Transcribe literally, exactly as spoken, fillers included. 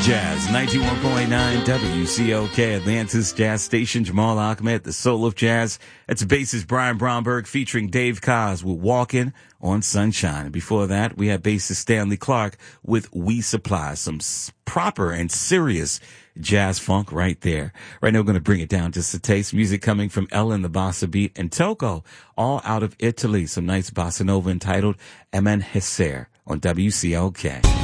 Jazz, ninety-one point nine W C O K, Atlanta's jazz station. Jamal Ahmed, the soul of jazz. That's bassist Brian Bromberg featuring Dave Koz with Walking on Sunshine. And before that, we had bassist Stanley Clark with We Supply. Some s- proper and serious jazz funk right there. Right now, we're going to bring it down just a taste. Music coming from Ellen the Bossa Beat and Toko, all out of Italy. Some nice bossa nova entitled Amanhecer on W C O K.